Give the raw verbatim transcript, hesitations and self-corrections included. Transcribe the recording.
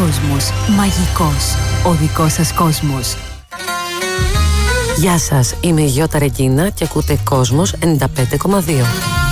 κόσμος μαγικός. Ο δικός σας κόσμος. Γεια σας, είμαι η Γιώτα Ρεγκίνα και ακούτε Κόσμος ενενήντα πέντε κόμμα δύο.